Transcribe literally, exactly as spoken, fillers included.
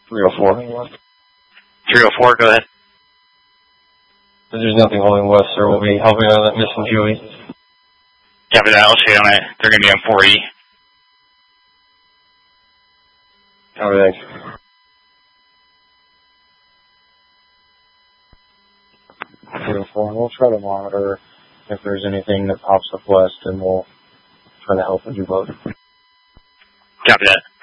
three oh four. three oh four, go ahead. There's nothing holding west, sir. We'll be helping out on that missing Huey. Copy that. I'll stay on it. They're going to be on four E. Copy, thanks. three oh four, we'll try to monitor if there's anything that pops up west, and we'll try to help you both. Copy that.